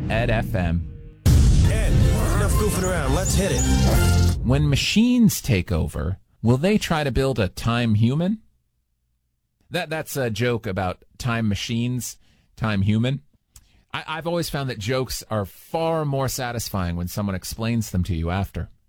Ed FM. Ed, enough goofing around. Let's hit it. When machines take over, will they try to build a time human? That's a joke about time machines, time human. I've always found that jokes are far more satisfying when someone explains them to you after.